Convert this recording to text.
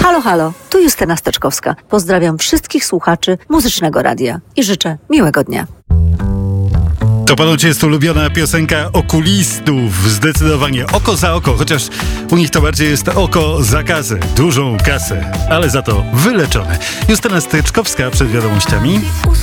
Halo, halo, tu Justyna Steczkowska. Pozdrawiam wszystkich słuchaczy Muzycznego Radia i życzę miłego dnia. To ponoć jest ulubiona piosenka okulistów. Zdecydowanie oko za oko, chociaż u nich to bardziej jest oko za kasę. Dużą kasę, ale za to wyleczone. Justyna Steczkowska przed wiadomościami.